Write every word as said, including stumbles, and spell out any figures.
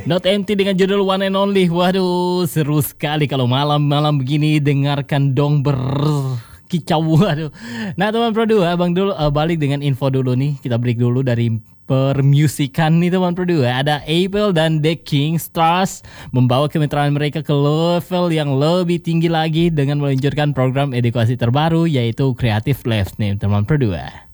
Not Empty dengan judul One and Only. Waduh, seru sekali kalau malam-malam begini dengarkan dong berkicau. Waduh. Nah teman Pro dua, Bang dulu uh, balik dengan info dulu nih. Kita break dulu dari permusikan nih teman Pro dua. Ada Apple dan The King Stars membawa kemitraan mereka ke level yang lebih tinggi lagi dengan meluncurkan program edukasi terbaru yaitu Creative Labs nih teman Pro dua.